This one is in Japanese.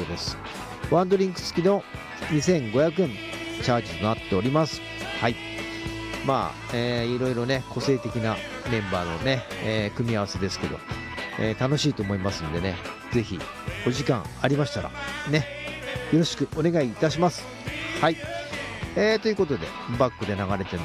トです。ワンドリンク付きの2500円チャージとなっております。はい。いろいろね、個性的なメンバーのね、組み合わせですけど、楽しいと思いますんでね、ぜひお時間ありましたらね、よろしくお願いいたします。はい。ということで、バックで流れてる